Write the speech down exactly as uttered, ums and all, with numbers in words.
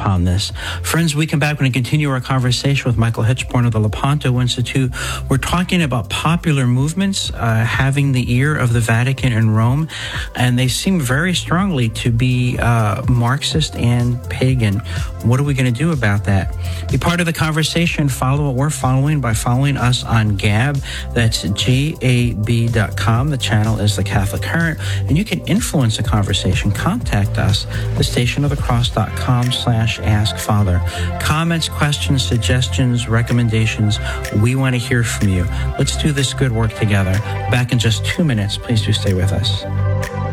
upon this. Friends, we come back and continue our conversation with Michael Hichborn of the Lepanto Institute. We're talking about popular movements uh, having the ear of the Vatican and Rome, and they seem very strongly to be uh, Marxist and pagan. What are we going to do about that? Be part of the conversation. Follow what we're following by following us on Gab. That's G A B dot com. The channel is The Catholic Current, and you can influence the conversation. Contact us, the station of the cross dot com slash ask father. Comments, questions, suggestions, recommendations, we want to hear from you. Let's do this good work together. Back in just two minutes. Please do stay with us.